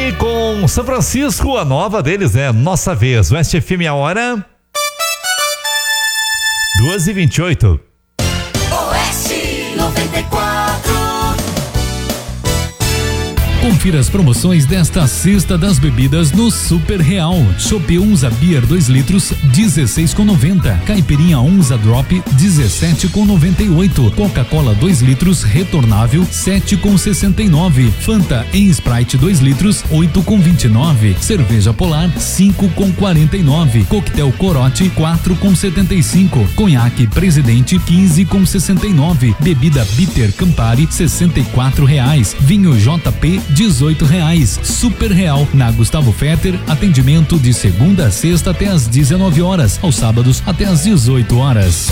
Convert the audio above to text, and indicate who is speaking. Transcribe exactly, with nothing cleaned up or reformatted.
Speaker 1: aí com São Francisco, a nova deles é Nossa Vez. Oeste F M, a hora duas e vinte e oito.
Speaker 2: Oeste noventa e quatro.
Speaker 3: Confira as promoções desta Sexta das Bebidas no Super Real. Chopp Unza Beer dois litros, dezesseis com noventa. Caipirinha Unza Drop, dezessete com noventa e oito. Coca-Cola dois litros retornável, sete com sessenta e nove. Fanta em Sprite dois litros, oito com vinte e nove. Cerveja Polar, cinco com quarenta e nove. Coquetel Corote, quatro com setenta e cinco. Conhaque Presidente, quinze com sessenta e nove. Bebida Bitter Campari, sessenta e quatro reais. Vinho J P, dezoito reais. Super Real, na Gustavo Fetter, atendimento de segunda a sexta até às dezenove horas, aos sábados até às dezoito horas.